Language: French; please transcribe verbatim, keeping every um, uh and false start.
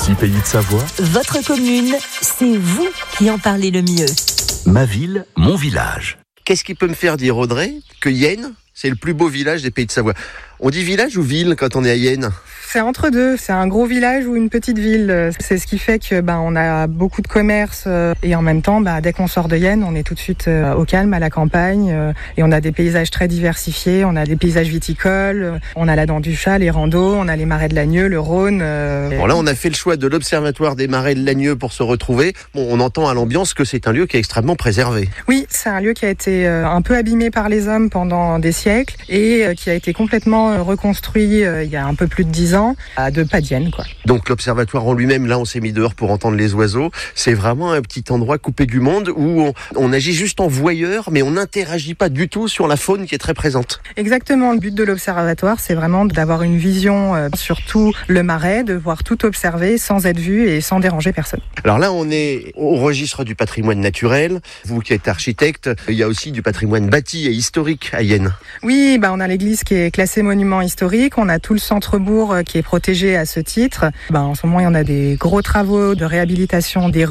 Six pays de Savoie. Votre commune, c'est vous qui en parlez le mieux. Ma ville, mon village. Qu'est-ce qui peut me faire dire, Audrey, que Yenne, c'est le plus beau village des Pays de Savoie? On dit village ou ville quand on est à Yenne? C'est entre deux, c'est un gros village ou une petite ville. C'est ce qui fait que ben on a beaucoup de commerce et en même temps, ben, dès qu'on sort de Yenne, on est tout de suite au calme, à la campagne, et on a des paysages très diversifiés. On a des paysages viticoles, on a la Dent du Chat, les randos, on a les marais de Lagneux, le Rhône. Bon là, on a fait le choix de l'Observatoire des marais de Lagneux pour se retrouver. Bon, on entend à l'ambiance que c'est un lieu qui est extrêmement préservé. Oui, c'est un lieu qui a été un peu abîmé par les hommes pendant des siècles et qui a été complètement reconstruit il y a un peu plus de dix ans. À deux pas d'Yenne, quoi. Donc l'observatoire en lui-même, là on s'est mis dehors pour entendre les oiseaux. C'est vraiment un petit endroit coupé du monde où on, on agit juste en voyeur, mais on n'interagit pas du tout sur la faune qui est très présente. Exactement, le but de l'observatoire, c'est vraiment d'avoir une vision euh, sur tout le marais, de voir tout observer sans être vu et sans déranger personne. Alors là on est au registre du patrimoine naturel. Vous qui êtes architecte, il y a aussi du patrimoine bâti et historique à Yenne. Oui, bah on a l'église qui est classée monument historique, on a tout le centre-bourg qui est protégé à ce titre. Ben, en ce moment, il y en a des gros travaux de réhabilitation des